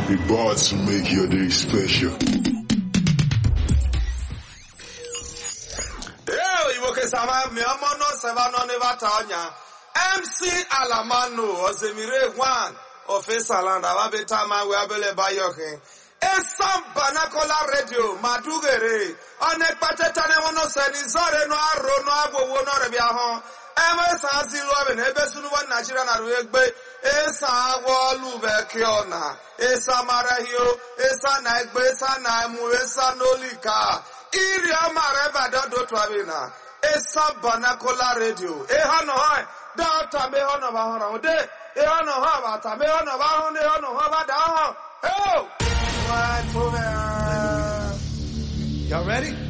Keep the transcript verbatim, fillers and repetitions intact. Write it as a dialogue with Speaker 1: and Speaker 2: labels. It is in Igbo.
Speaker 1: We bought to make your day special.
Speaker 2: M C Alamano, Ozemire one, Ofesaland, Ababetama, Wabele Bayoke. Esam Banakola Radio, Madugere, Onekpatetane wono senizore no aro no agbo wono rebiahon. Eme sa zilu ebe ebesunu wa Nigeria na ruegbe. Esa wolu bekiona. Esa marahio, esa na egbe, esa na emu, esa nolika. Iri amare badodo twabina. Esa Banakola Radio. Eha no hai. Data me hono ba hono de. Eha no ha ba ta me hono ba hono hono ha ba da ho. Oh! Y'all ready?